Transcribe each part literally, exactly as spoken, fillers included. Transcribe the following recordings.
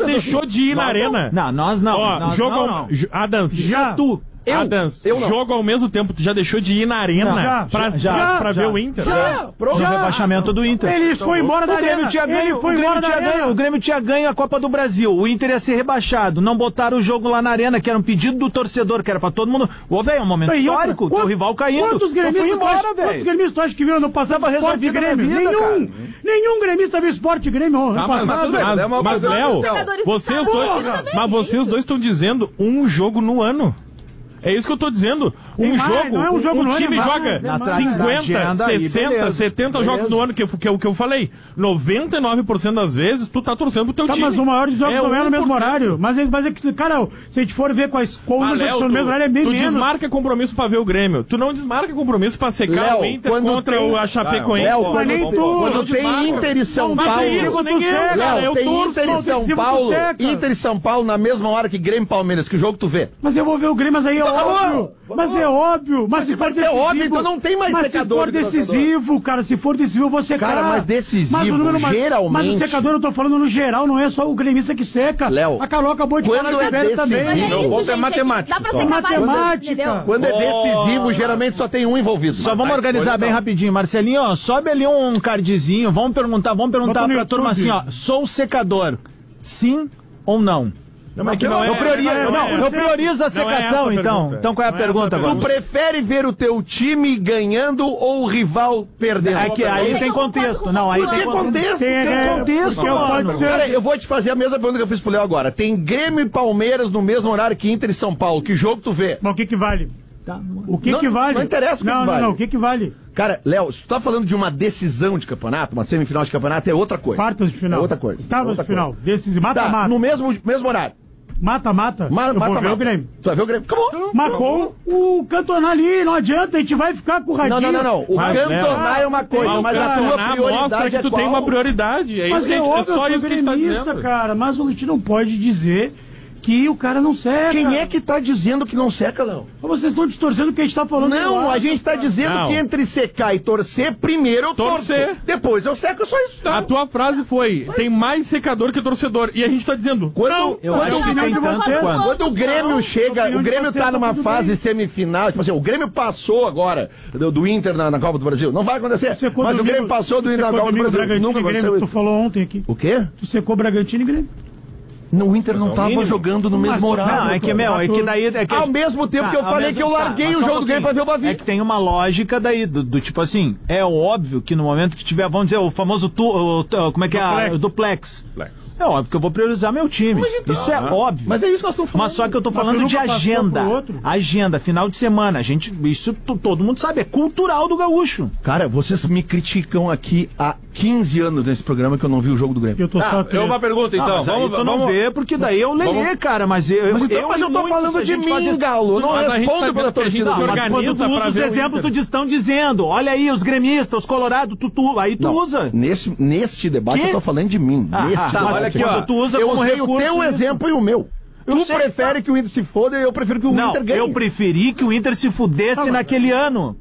deixou de ir na arena. Não, nós não. Ó, nós jogo não, ao... não. Adams, Já tu. Eu, Adams, eu não. jogo ao mesmo tempo, tu já deixou de ir na arena Já, pra, já, pra, pra já, ver o Inter? Já, pronto. No rebaixamento do Inter. Ele foi embora da O Grêmio arena. tinha ganho, Ele o foi Grêmio embora da tinha ganho, arena. o Grêmio tinha ganho a Copa do Brasil. O Inter ia ser rebaixado. Não botaram o jogo lá na arena, que era um pedido do torcedor, que era pra todo mundo. Ô, velho, é um momento E outra, histórico. quantos- O rival caindo. Quantos Eu gremistas fui tu embora, acha- Quantos velho. gremistas tu acha que viram no passado Tava Esporte e resolvido na Grêmio? vida, Nenhum. cara. Nenhum gremista viu Esporte e Grêmio no Tá, mas, passado. mas, bem, é uma mas, coisa- Léo, Jogadores vocês do dois, Porra. mas vocês dois estão dizendo um jogo no ano. É isso que eu tô dizendo. Um Tem mais, jogo, não é um jogo um no ano, time é mais, joga é mais. Na cinquenta, agenda aí, sessenta, beleza. setenta Beleza. jogos no ano, que, que é o que eu falei. noventa e nove por cento das vezes, tu tá torcendo pro teu Tá, time. mas o maior dos jogos não é no mesmo um por cento. horário. Mas é, mas é que, cara, se a gente for ver quais Ah, quando Léo, são no tu, mesmo horário, é bem tu menos. desmarca compromisso pra ver o Grêmio. Tu não desmarca compromisso pra secar Léo, o Inter quando contra tem- o a Chapecoense. Léo, Mas quando, nem tu. quando Não tem desmarca. Inter e São Mas Paulo... é isso, nem eu, seca. cara. Léo, Eu tem torço, Inter e São adesivo, tu Paulo, seca. Inter e São Paulo na mesma hora que Grêmio e Palmeiras, que jogo tu vê? Mas eu vou ver o Grêmio, mas aí é Então, óbvio. vamos. Mas é óbvio. Mas, Mas se vai for ser decisivo, óbvio, então não tem mais mas secador se for do torcedor. decisivo, cara, se for decisivo, eu vou secar. Cara, mas decisivo, Mas o número- mas- geralmente- Mas o secador eu tô falando no geral, não é só o gremista que seca. Léo, a Carol acabou de quando falar que é o Velho também. decisivo- Mas é Meu isso, ponto é gente, matemática, Dá pra só. ser capaz disso, Matemática. entendeu? Quando é decisivo, geralmente só tem um envolvido. Só vamos organizar bem rapidinho. Marcelinho, ó, sobe ali um cardzinho. Vamos perguntar, vamos perguntar Bota no pra turma assim, YouTube. ó. Sou secador. Sim ou não? Não, mas que não é- eu priorizo, não é- não, não é- eu priorizo a não é secação, essa a então. pergunta. Então qual é a Não é essa pergunta a agora? Tu prefere ver o teu time ganhando ou o rival perdendo? É que aí Mas tem eu concordo contexto. com Não, aí o tem Tem Paulo. contexto, Tem, tem é, contexto, porque mano. pode ser- Cara, eu vou te fazer a mesma pergunta que eu fiz pro Léo agora. Tem Grêmio e Palmeiras no mesmo horário que Inter e São Paulo. Que jogo tu vê? Mas o que que vale? Tá. O que Não- que vale? não interessa o que não, que não, vale. Não, o que que vale? Cara, Léo, se tu tá falando de uma decisão de campeonato, uma semifinal de campeonato, é outra coisa. Quartas de final. É outra coisa. Oitavas Outra de final. coisa. Desses Tá, mata-mata. no mesmo, mesmo horário. Mata-mata. Ma- Eu vou mata, ver o mata. Grêmio. Tu vai ver o Grêmio. Acabou. Marcou o Cantonar ali, não adianta, a gente vai ficar com o radinho. Não, não, não, não. O Mas, cantonar é uma coisa, Mas, mas a cara, tua Cantonar mostra prioridade que é tu qual? tem uma prioridade. É, Mas isso que a é, gente, é óbvio, só eu isso sou que a gente tá gremista, dizendo. cara, mas a gente não pode dizer que o cara não seca. Quem é que tá dizendo que não seca, Léo? Vocês estão distorcendo o que a gente tá falando. Não, do a lado, gente tá cara. dizendo Não. que entre secar e torcer, primeiro eu Torcer. torço. Depois eu seco, é só isso. A tua frase foi, tem mais secador que torcedor. E a gente tá dizendo, Quando, não. Eu quando, acho que opinião tem de tanto vocês. quanto. quando o Grêmio chega, opinião o de Grêmio vocês, tá tá numa tudo fase bem. semifinal, tipo assim, o Grêmio passou agora do, do Inter na, na Copa do Brasil. Não vai acontecer. Secou Mas o domingo- Grêmio passou do tu Inter na secou Copa do domingo Brasil. Bragantino Nunca e Grêmio, aconteceu tu isso. falou ontem aqui. O quê? Tu secou Bragantino e Grêmio. No, o Inter não tava mínimo. jogando no Mas mesmo tu- horário. Não, é que, meu, é que daí... É que, Ao mesmo tempo que eu Tá, ao falei mesmo- que eu tá, larguei mas o só jogo um do Grêmio pra ver o Bavi. É que tem uma lógica daí, do, do tipo assim, é óbvio que no momento que tiver, vamos dizer, o famoso tu, o, tu- como é que é? Duplex. O duplex. É óbvio que eu vou priorizar meu time. Isso é óbvio. Mas é isso que nós estamos falando. Mas só que eu tô Mas falando tu de nunca passou agenda. pro outro? Agenda, final de semana. A gente, isso t- todo mundo sabe, é cultural do gaúcho. Cara, vocês me criticam aqui há quinze anos nesse programa que eu não vi o jogo do Grêmio. Eu tô só Tá, eu três. uma pergunta então. Ah, mas aí vamos, tu não vamos- vê, porque daí eu lelê, vamos- cara, mas eu, Mas então, eu mas eu e tô muitos, falando a de gente mim, faz isso. Galo. Eu não Mas a gente tá respondo pela dizendo que a gente torcida. se Não, mas organiza quando tu pra usa os ver o exemplos, Inter. tu estão dizendo, olha aí, os gremistas, os colorados, tu, tu, aí tu Não, usa. Nesse, neste debate Que? eu tô falando de mim. Ah, neste ah, debate. mas Olha aqui, ó, tu usa eu como usei o recurso teu isso. exemplo e o meu. Eu Tu sei, prefere que o Inter se foda e eu prefiro que o Não, Inter ganhe. eu preferi que o Inter se fudesse naquele ano.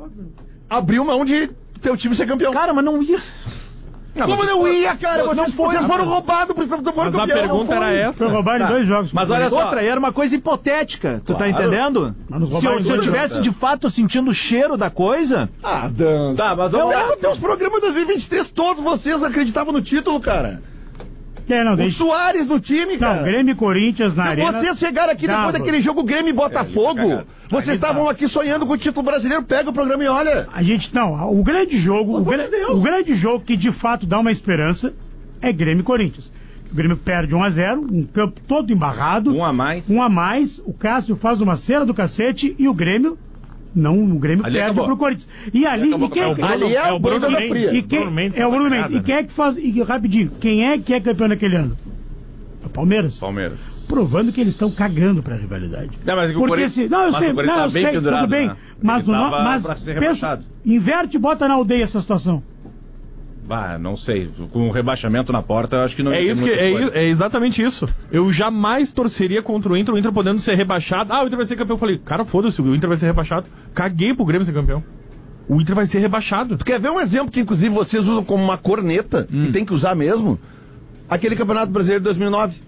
Abriu mão de teu time ser campeão. Cara, mas não ia. Como não ia, cara? Não Vocês, foi, vocês cara. foram roubados por isso que foram Mas a campeão. pergunta Não foi. era essa. Foi roubado em dois jogos. Mas olha só. Outra, era uma coisa hipotética, tu tá entendendo? Mas nos Se roubaram eu, em se eu dois tivesse jogos. de fato sentindo o cheiro da coisa, Ah, dança. Tá, mas vamos Eu lá. lembro teus programas dois mil e vinte e três, todos vocês acreditavam no título, cara. É, não, O deixa... Soares no time, Não, cara. Grêmio e Corinthians na arena. Vocês chegaram aqui depois Dava. daquele jogo Grêmio e Botafogo. Vocês estavam aqui sonhando com o título brasileiro. Pega o programa e olha. A gente, não, o grande jogo, o, amor gra- de Deus. o grande jogo que de fato dá uma esperança é Grêmio e Corinthians. O Grêmio perde um a zero, um campo todo embarrado. Um a mais. Um a mais, o Cássio faz uma cera do cacete e o Grêmio, não, o Grêmio Ali perde acabou. pro Corinthians. E ali, acabou e quem, com- é o Bruno- Ali é, é o o Bruno Bruno Mendes. Fria. e quem, Bruno Mendes é o tá Bruno cagada, Mendes. E quem é que faz, e, rapidinho, quem é que é campeão naquele ano? É o Palmeiras. Palmeiras. Provando que eles estão cagando pra rivalidade. Não, mas o Porque Corinthians- se, não, eu mas sei, o Corinthians não, tá eu bem sei, pendurado, tudo bem. né? Mas, Ele no, tava mas pra ser pensa, rebaixado. inverte e bota na aldeia essa situação. Ah, não sei. Com o rebaixamento na porta, eu acho que não É tem isso que muita é, escolha. i- é exatamente isso. Eu jamais torceria contra o Inter, o Inter podendo ser rebaixado. Ah, o Inter vai ser campeão. Eu falei, cara, foda-se, o Inter vai ser rebaixado. Caguei pro Grêmio ser campeão. O Inter vai ser rebaixado. Tu quer ver um exemplo que, inclusive, vocês usam como uma corneta, Hum. e tem que usar mesmo? Aquele Campeonato Brasileiro de dois mil e nove.